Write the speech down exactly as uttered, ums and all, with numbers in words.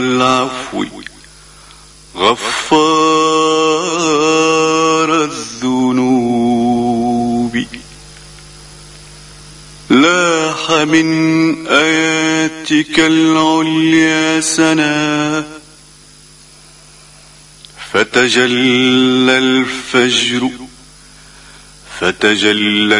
العفو غفار الذنوب. لاح من آياتك العليا سنا فتجلى الفجر فتجلى